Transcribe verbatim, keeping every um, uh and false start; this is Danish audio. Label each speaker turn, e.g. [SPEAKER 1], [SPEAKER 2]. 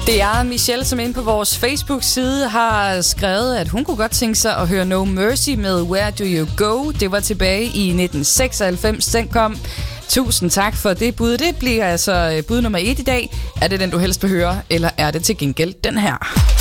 [SPEAKER 1] Det er Michelle, som inde på vores Facebook-side har skrevet, at hun kunne godt tænke sig at høre No Mercy med Where Do You Go. Det var tilbage i nitten seksoghalvfems, den kom. Tusind tak for det bud. Det bliver altså bud nummer et i dag. Er det den, du helst vil høre, eller er det til gengæld den her?